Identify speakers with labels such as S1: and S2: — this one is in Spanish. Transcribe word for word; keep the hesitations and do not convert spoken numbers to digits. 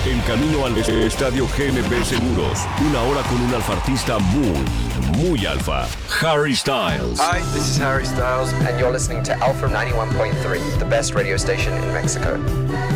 S1: En camino al estadio G M P Seguros. Una hora con un alfartista muy, muy alfa. Harry Styles.
S2: Hi, this is Harry Styles.
S3: And you're listening to Alpha ninety-one point three, the best radio station in Mexico.